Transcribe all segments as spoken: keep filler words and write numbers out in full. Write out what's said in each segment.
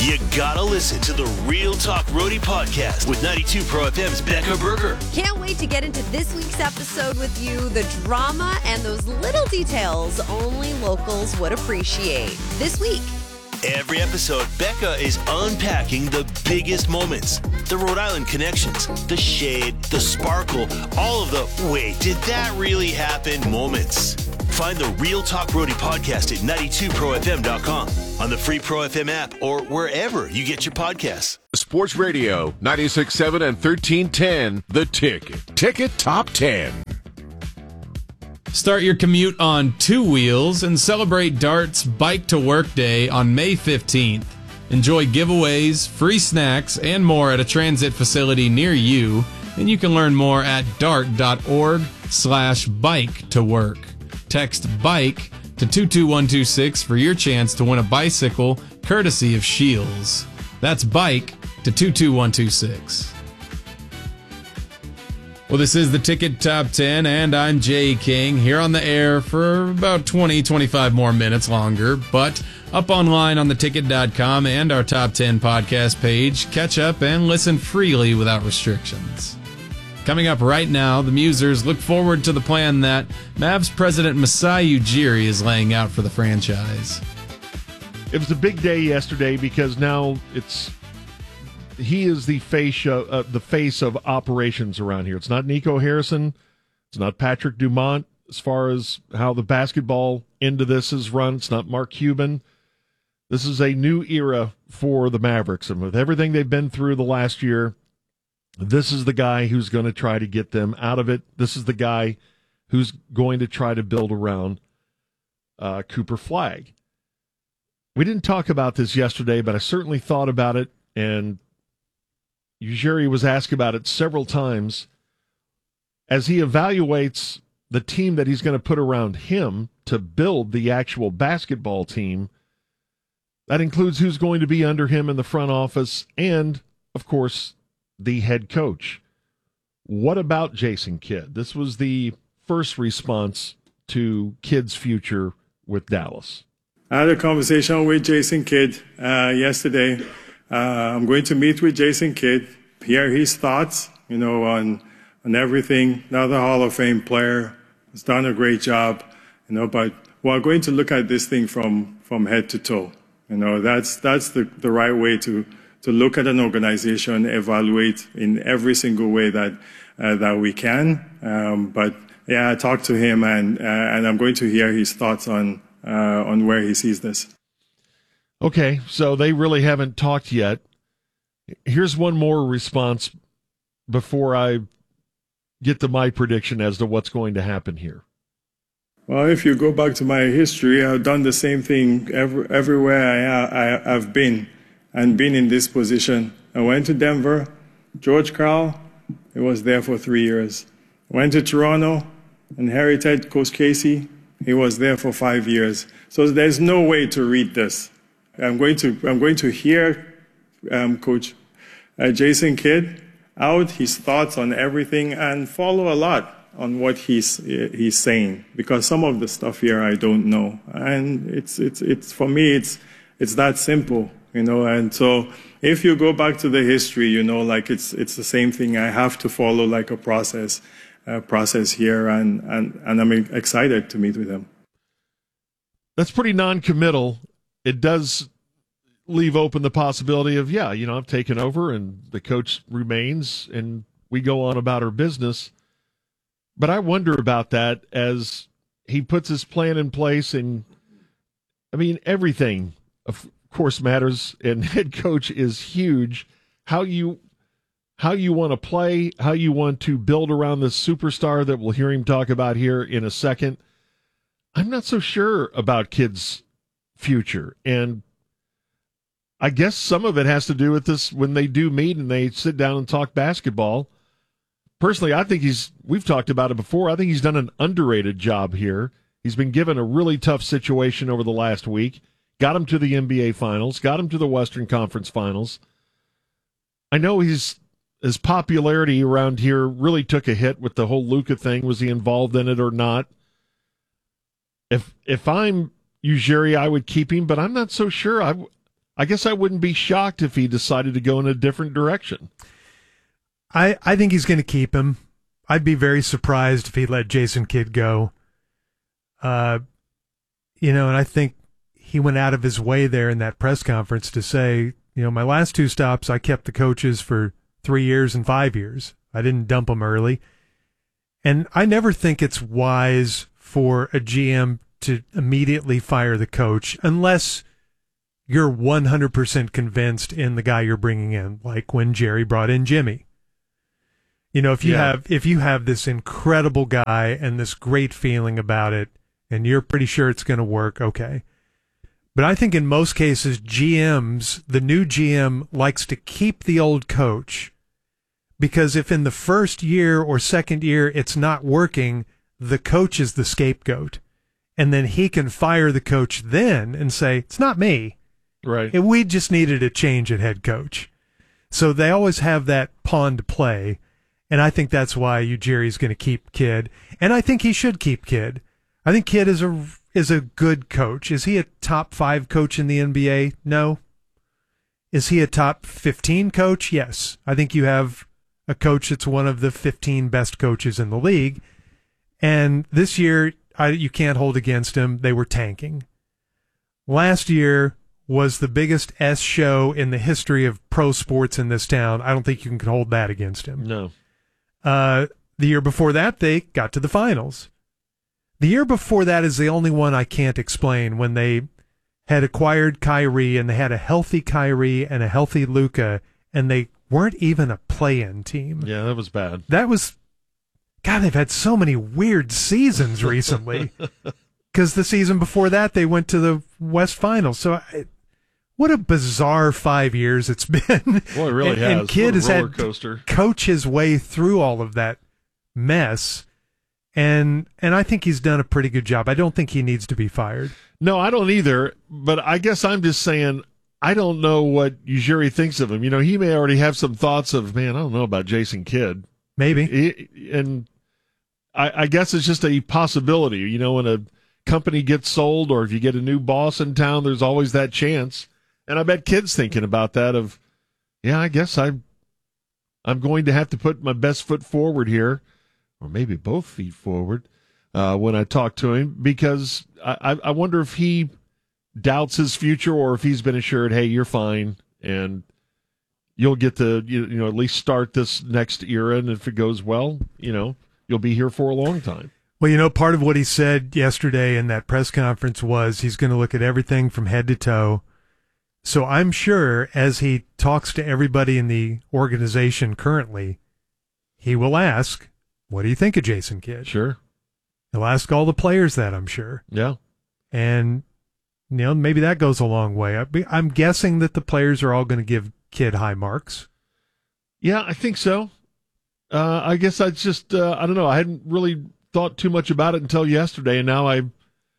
You gotta listen to the Real Talk Roadie podcast with ninety-two Pro F M's Becca Berger. Can't wait to get into this week's episode with you. The drama and those little details only locals would appreciate. This week. Every episode, Becca is unpacking the biggest moments, the Rhode Island connections, the shade, the sparkle, all of the wait, did that really happen moments. Find the Real Talk Roadie podcast at ninety-two pro f m dot com, on the free Pro F M app, or wherever you get your podcasts. Sports Radio, ninety-six point seven and thirteen ten, The Ticket. Ticket Top ten. Start your commute on two wheels and celebrate DART's Bike to Work Day on May fifteenth. Enjoy giveaways, free snacks, and more at a transit facility near you. And you can learn more at dart.org slash bike to work. Text BIKE to two two one two six for your chance to win a bicycle courtesy of Shields. That's BIKE to two two one two six. Well, this is the Ticket Top ten, and I'm Jay King, here on the air for about twenty, twenty-five more minutes longer, but up online on the ticket dot com and our Top ten podcast page. Catch up and listen freely without restrictions. Coming up right now, the Musers look forward to the plan that Mavs president Masai Ujiri is laying out for the franchise. It was a big day yesterday because now it's he is the face of, uh, the face of operations around here. It's not Nico Harrison. It's not Patrick Dumont as far as how the basketball end of this is run. It's not Mark Cuban. This is a new era for the Mavericks. And with everything they've been through the last year, this is the guy who's going to try to get them out of it. This is the guy who's going to try to build around uh, Cooper Flagg. We didn't talk about this yesterday, but I certainly thought about it, and Ujiri was asked about it several times. As he evaluates the team that he's going to put around him to build the actual basketball team, that includes who's going to be under him in the front office and, of course, the head coach. What about Jason Kidd? This was the first response to Kidd's future with Dallas. I had a conversation with Jason Kidd uh, yesterday. Uh, I'm going to meet with Jason Kidd, hear his thoughts, you know, on on everything. Another Hall of Fame player, has done a great job, you know, but we're going to look at this thing from from head to toe. You know, that's that's the, the right way to to look at an organization, evaluate in every single way that uh, that we can. Um, but yeah, I talked to him, and uh, and I'm going to hear his thoughts on uh, on where he sees this. Okay, so they really haven't talked yet. Here's one more response before I get to my prediction as to what's going to happen here. Well, if you go back to my history, I've done the same thing every, everywhere I, I, I've been and been in this position. I went to Denver, George Karl, he was there for three years. Went to Toronto, inherited Coach Casey, he was there for five years. So there's no way to read this. I'm going to I'm going to hear um, Coach uh, Jason Kidd out, his thoughts on everything, and follow a lot on what he's he's saying, because some of the stuff here I don't know, and it's it's it's for me it's it's that simple, you know. And so if you go back to the history, you know, like it's it's the same thing. I have to follow like a process uh, process here, and and and I'm excited to meet with him. That's pretty non-committal. It does leave open the possibility of, yeah, you know, I've taken over and the coach remains and we go on about our business. But I wonder about that as he puts his plan in place. And, I mean, everything, of course, matters. And head coach is huge. How you how you want to play, how you want to build around this superstar that we'll hear him talk about here in a second. I'm not so sure about Kidd's future. And I guess some of it has to do with this when they do meet and they sit down and talk basketball. Personally, I think he's, we've talked about it before, I think he's done an underrated job here. He's been given a really tough situation over the last week, got him to the N B A Finals, got him to the Western Conference Finals. I know he's, his popularity around here really took a hit with the whole Luka thing. Was he involved in it or not? If if I'm Ujiri, I would keep him, but I'm not so sure. I, I guess I wouldn't be shocked if he decided to go in a different direction. I, I think he's going to keep him. I'd be very surprised if he let Jason Kidd go. Uh, you know, and I think he went out of his way there in that press conference to say, you know, my last two stops, I kept the coaches for three years and five years. I didn't dump them early. And I never think it's wise for a G M to immediately fire the coach unless you're one hundred percent convinced in the guy you're bringing in, like when Jerry brought in Jimmy. You know, if you Yeah. have if you have this incredible guy and this great feeling about it, and you're pretty sure it's going to work, okay. But I think in most cases, G Ms, the new G M likes to keep the old coach, because if in the first year or second year it's not working, the coach is the scapegoat. And then he can fire the coach then and say, it's not me. Right. We just needed a change at head coach. So they always have that pawn to play. And I think that's why Ujiri's going to keep Kidd. And I think he should keep Kidd. I think Kidd is a is a good coach. Is he a top five coach in the N B A? No. Is he a top fifteen coach? Yes. I think you have a coach that's one of the fifteen best coaches in the league. And this year, I, you can't hold against him. They were tanking. Last year was the biggest S show in the history of pro sports in this town. I don't think you can hold that against him. No. Uh, the year before that, they got to the finals. The year before that is the only one I can't explain, when they had acquired Kyrie and they had a healthy Kyrie and a healthy Luka, and they weren't even a play-in team. Yeah, that was bad. That was, God, they've had so many weird seasons recently. Because the season before that, they went to the West Finals. So I, what a bizarre five years it's been. Boy, it really and, has. And Kidd What has a roller had coaster. to coach his way through all of that mess. And and I think he's done a pretty good job. I don't think he needs to be fired. No, I don't either. But I guess I'm just saying, I don't know what Ujiri thinks of him. You know, he may already have some thoughts of, man, I don't know about Jason Kidd. Maybe. He, and I, I guess it's just a possibility. You know, when a company gets sold or if you get a new boss in town, there's always that chance. And I bet Kidd's thinking about that of, yeah, I guess I, I'm going to have to put my best foot forward here, or maybe both feet forward, uh, when I talk to him, because I, I wonder if he doubts his future or if he's been assured, hey, you're fine, and you'll get to, you know, at least start this next era, and if it goes well, you know, you'll be here for a long time. Well, you know, part of what he said yesterday in that press conference was he's going to look at everything from head to toe. So I'm sure as he talks to everybody in the organization currently, he will ask, what do you think of Jason Kidd? Sure. He'll ask all the players that, I'm sure. Yeah. And, you know, maybe that goes a long way. I, I'm guessing that the players are all going to give Kidd high marks. Yeah, I think so. Uh, I guess I just, uh, I don't know. I hadn't really thought too much about it until yesterday, and now I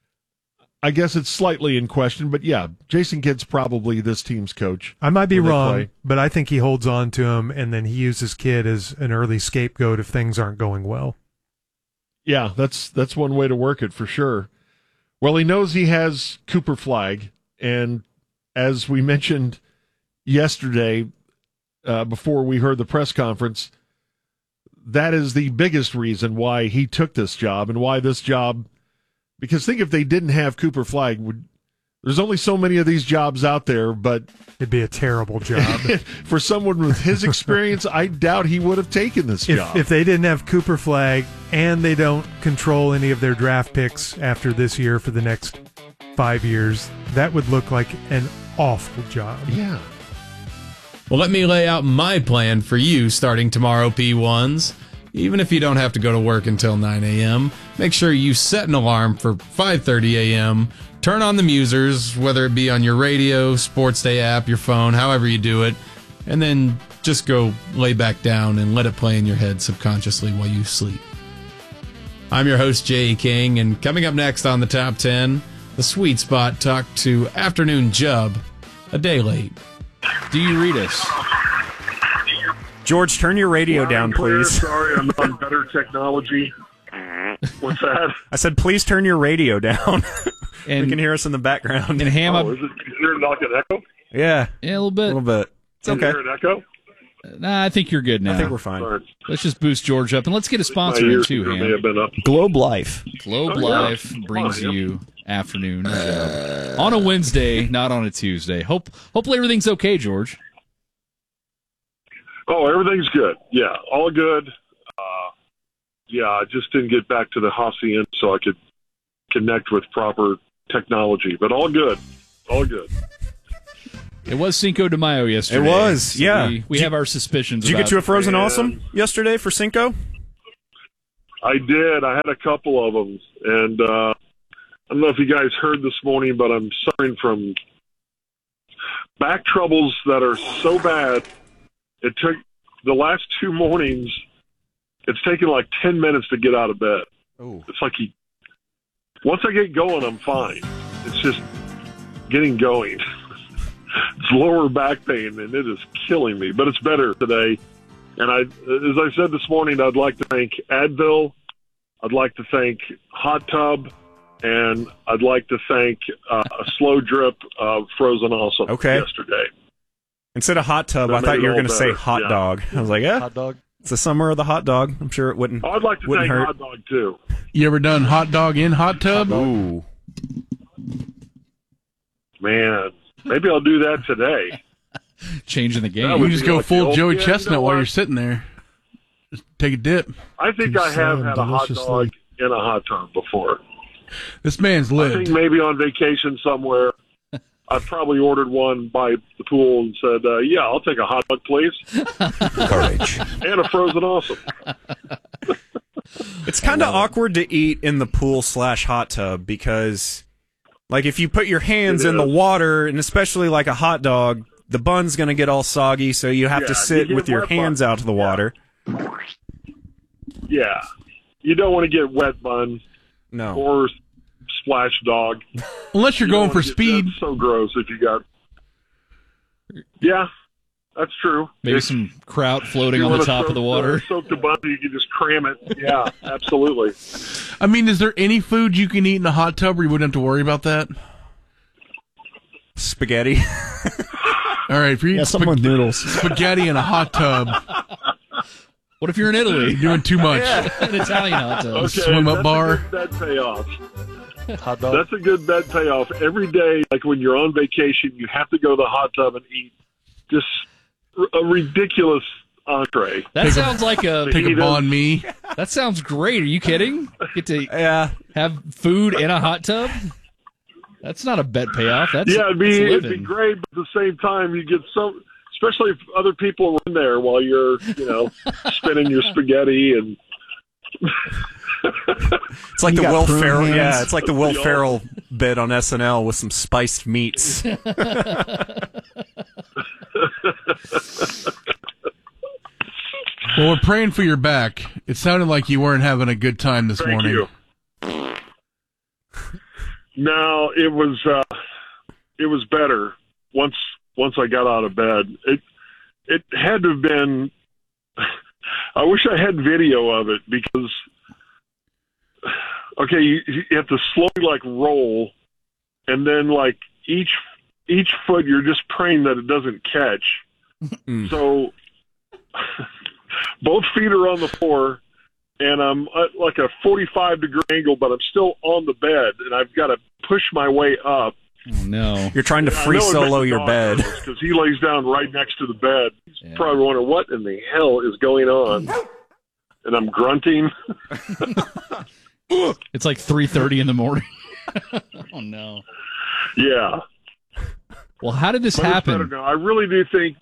I guess it's slightly in question. But, yeah, Jason Kidd's probably this team's coach. I might be when they wrong, play. but I think he holds on to him, and then he uses Kidd as an early scapegoat if things aren't going well. Yeah, that's that's one way to work it for sure. Well, he knows he has Cooper Flagg, and as we mentioned yesterday uh, before we heard the press conference, that is the biggest reason why he took this job and why this job, because think if they didn't have Cooper Flagg, would there's only so many of these jobs out there, but it'd be a terrible job. For someone with his experience, I doubt he would have taken this if, job. If they didn't have Cooper Flagg and they don't control any of their draft picks after this year for the next five years, that would look like an awful job. Yeah. Well, let me lay out my plan for you starting tomorrow, P ones. Even if you don't have to go to work until nine a.m., make sure you set an alarm for five thirty a.m., turn on the Musers, whether it be on your radio, Sports Day app, your phone, however you do it, and then just go lay back down and let it play in your head subconsciously while you sleep. I'm your host, Jay King, and coming up next on the Top ten, the Sweet Spot talked to Afternoon Jub a day late. Do you read us? George, turn your radio down, clear. please. Sorry, I'm on better technology. What's that? I said, please turn your radio down. And, we can hear us in the background. And ham Oh, up. is it, is there not an echo? Yeah. Yeah, a little bit. A little bit. It's Can you okay. hear an echo? Nah, I think you're good now. I think we're fine. Sorry. Let's just boost George up, and let's get a sponsor My in ears too, may Han. have been up. Globe Life. Globe Oh, yeah. Life brings Come on, you afternoon show. On a Wednesday, not on a Tuesday. Hope hopefully everything's okay, George. Oh, everything's good. Yeah, all good. Uh, yeah, I just didn't get back to the hacienda so I could connect with proper technology, but all good. All good. It was Cinco de Mayo yesterday. It was, so yeah. We, we Did have our suspicions. Did you get about- to a Frozen Man. Awesome yesterday for Cinco? I did. I had a couple of them, and uh, I don't know if you guys heard this morning, but I'm suffering from back troubles that are so bad. It took the last two mornings. It's taken like ten minutes to get out of bed. Oh. It's like he. Once I get going, I'm fine. It's just getting going. It's lower back pain, and it is killing me. But it's better today. And I, as I said this morning, I'd like to thank Advil. I'd like to thank Hot Tub, and I'd like to thank uh, a slow drip of Frozen Awesome Okay. yesterday. Instead of hot tub, That I thought made you it were going all to say better, hot yeah. dog. I was like, yeah, Hot dog. it's the summer of the hot dog. I'm sure it wouldn't. Oh, I'd like to Wouldn't thank hurt. Hot Dog too. You ever done hot dog in hot tub? Ooh. Man, maybe I'll do that today. Changing the That game. You would just be go like full the old- Joey Yeah, you Chestnut know while what? you're sitting there. Just take a dip. I think Can I have sound had a hot deliciously. dog in a hot tub before. This man's I lived. think maybe on vacation somewhere, I probably ordered one by the pool and said, uh, yeah, I'll take a hot dog, please. Courage. And a Frozen Awesome. It's kind of awkward to eat in the pool slash hot tub because, like, if you put your hands It in the is. water, and especially like a hot dog, the bun's going to get all soggy, so you have Yeah, to you sit get with your wet hands bun. out of the Yeah. water. Yeah. You don't want to get wet bun No. or splash dog. Unless you're You going don't for wanna get- speed. That's so gross if you got. Yeah, that's true. Maybe If some kraut floating you on the wanna top soak of the water. Soak the bun, you can just cram it. Yeah, absolutely. I mean, is there any food you can eat in a hot tub where you wouldn't have to worry about that? Spaghetti. All right, if you're eating Yeah, spag- something with noodles. spaghetti in a hot tub, What if you're in Italy? you're doing too much. An Italian hot tub. Okay, Swim up that's bar. A good bet payoff. Hot dog. That's a good bet payoff. Every day, like when you're on vacation, you have to go to the hot tub and eat just a ridiculous entree. That Take a- sounds like a Take a Eat 'em. banh mi. That sounds great. Are you kidding? Get to Yeah. have food in a hot tub? That's not a bet payoff. That's Yeah, it'd be, that's it'd living. be great, but at the same time, you get so, especially if other people are in there while you're, you know, spinning your spaghetti and. It's like You the got Will prune Ferrell. hands. Yeah, it's like the Will Yeah. Ferrell bit on S N L with some spiced meats. Well, we're praying for your back. It sounded like you weren't having a good time this Thank morning. you. No, it was uh, it was better once once I got out of bed. It it had to have been. I wish I had video of it because. Okay, you, you have to slowly like roll, and then like each each foot, you're just praying that it doesn't catch. Mm. So both feet are on the floor, and I'm at like a forty-five degree angle, but I'm still on the bed, and I've got to push my way up. Oh, no. You're trying to free solo your bed. Because he lays down right next to the bed. He's Yeah. probably wondering, what in the hell is going on? And I'm grunting. It's like three thirty in the morning. Oh, no. Yeah. Well, how did this But it's better happen? now. I really do think,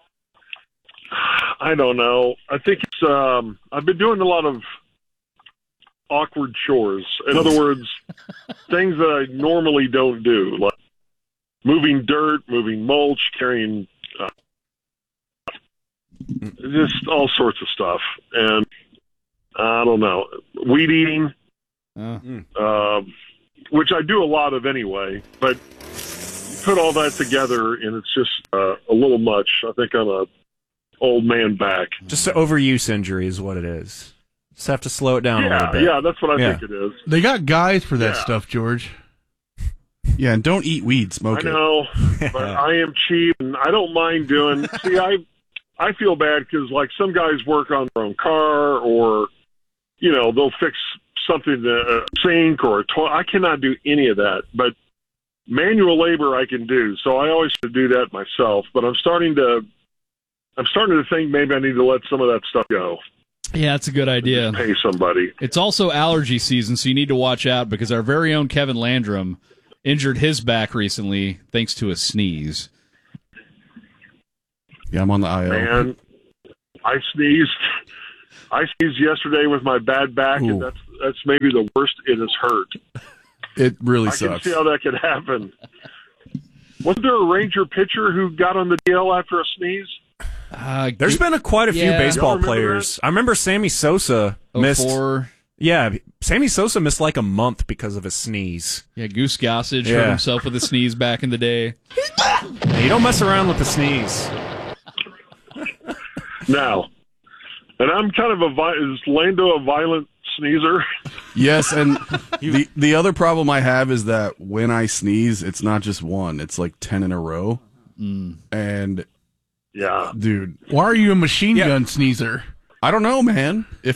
I don't know. I think it's, um, I've been doing a lot of awkward chores. In other words, things that I normally don't do, like moving dirt, moving mulch, carrying, uh, just all sorts of stuff. And I don't know, weed eating, Oh. um, which I do a lot of anyway, but you put all that together and it's just uh, a little much. I think I'm a old man back. Just an overuse injury is what it is. Just have to slow it down a Yeah, little bit. yeah, that's what I Yeah. think it is. They got guys for that Yeah. stuff, George. Yeah, and don't eat weed. Smoke I it. know, but I am cheap, and I don't mind doing. See, I I feel bad because like some guys work on their own car, or you know they'll fix something to a sink or a toilet. I cannot do any of that, but manual labor I can do. So I always have to do that myself. But I'm starting to I'm starting to think maybe I need to let some of that stuff go. Yeah, that's a good idea. Pay somebody. It's also allergy season, so you need to watch out because our very own Kevin Landrum injured his back recently thanks to a sneeze. Yeah, I'm on the I L. Man, I sneezed. I sneezed yesterday with my bad back, Ooh. and that's that's maybe the worst. It has hurt. It really I sucks. can see how that could happen. Wasn't there a Ranger pitcher who got on the D L after a sneeze? Uh, There's been a, quite a few yeah. baseball Y'all remember players. that? I remember Sammy Sosa missed. oh four Yeah, Sammy Sosa missed like a month because of a sneeze. Yeah, Goose Gossage Yeah. hurt himself with a sneeze back in the day. Yeah, you don't mess around with the sneeze. Now, and I'm kind of a vi- is Lando a violent sneezer? Yes, and the the other problem I have is that when I sneeze, it's not just one; it's like ten in a row. Mm. And Yeah, dude, why are you a machine gun sneezer? I don't know, man. If